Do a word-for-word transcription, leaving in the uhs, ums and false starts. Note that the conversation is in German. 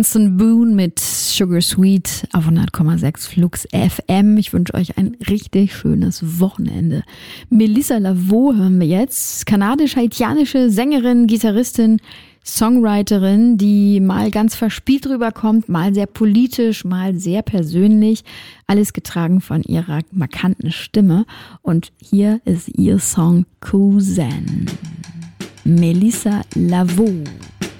Anson Boone mit Sugar Sweet auf hundert Komma sechs Flux F M. Ich wünsche euch ein richtig schönes Wochenende. Melissa Lavo hören wir jetzt. Kanadisch-haitianische Sängerin, Gitarristin, Songwriterin, die mal ganz verspielt rüberkommt, mal sehr politisch, mal sehr persönlich. Alles getragen von ihrer markanten Stimme. Und hier ist ihr Song Cousin. Melissa Lavo.